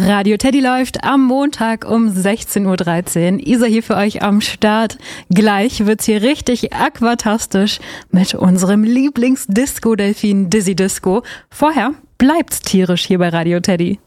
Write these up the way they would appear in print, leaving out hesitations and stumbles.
Radio Teddy läuft am Montag um 16:13 Uhr. Isa hier für euch am Start. Gleich wird's hier richtig aquatastisch mit unserem Lieblings-Disco-Delfin Dizzy Disco. Vorher bleibt's tierisch hier bei Radio Teddy.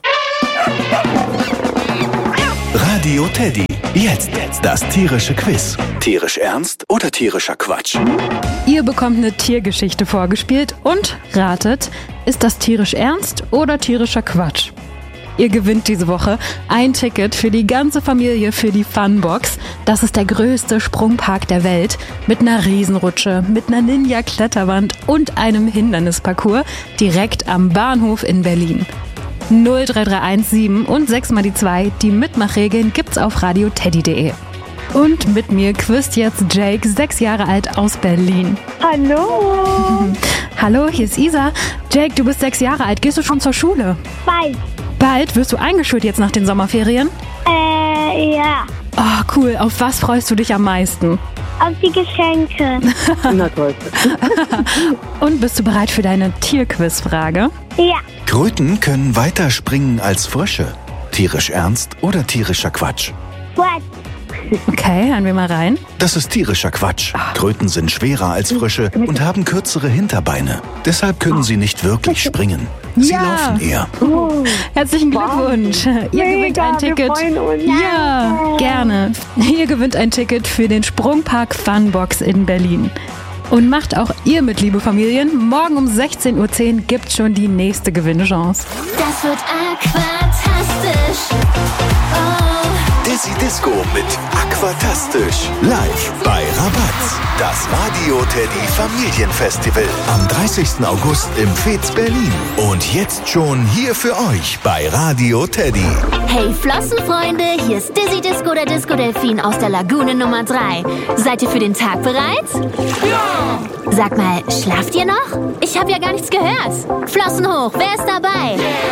Radio Teddy. Jetzt das tierische Quiz. Tierisch ernst oder tierischer Quatsch? Ihr bekommt eine Tiergeschichte vorgespielt und ratet, ist das tierisch ernst oder tierischer Quatsch? Ihr gewinnt diese Woche ein Ticket für die ganze Familie für die Funbox. Das ist der größte Sprungpark der Welt mit einer Riesenrutsche, mit einer Ninja-Kletterwand und einem Hindernisparcours direkt am Bahnhof in Berlin. 03317 und 6 mal die 2. Die Mitmachregeln gibt's auf radioteddy.de. Und mit mir quizt jetzt Jake, 6 Jahre alt aus Berlin. Hallo. Hallo, hier ist Isa. Jake, du bist 6 Jahre alt. Gehst du schon zur Schule? Bald? Wirst du eingeschult jetzt nach den Sommerferien? Ja. Oh, cool. Auf was freust du dich am meisten? Auf die Geschenke. Na toll. Und bist du bereit für deine Tierquizfrage? Ja. Kröten können weiter springen als Frösche. Tierisch ernst oder tierischer Quatsch? What? Okay, hören wir mal rein. Das ist tierischer Quatsch. Kröten sind schwerer als Frösche und haben kürzere Hinterbeine. Deshalb können sie nicht wirklich springen. Sie Ja. laufen eher. Herzlichen Glückwunsch. Ihr gewinnt ein Ticket. Wir freuen uns. Ja, gerne. Ihr gewinnt ein Ticket für den Sprungpark Funbox in Berlin. Und macht auch ihr mit, liebe Familien. Morgen um 16:10 Uhr gibt's schon die nächste Gewinnchance. Das wird aquatastisch. Oh. Dizzy Disco mit Aquatastisch. Live bei Rabatz. Das Radio Teddy Familienfestival. Am 30. August im Fez Berlin. Und jetzt schon hier für euch bei Radio Teddy. Hey Flossenfreunde, hier ist Dizzy Disco, der Disco-Delfin aus der Lagune Nummer 3. Seid ihr für den Tag bereit? Ja! Sag mal, schlaft ihr noch? Ich habe ja gar nichts gehört. Flossen hoch, wer ist dabei?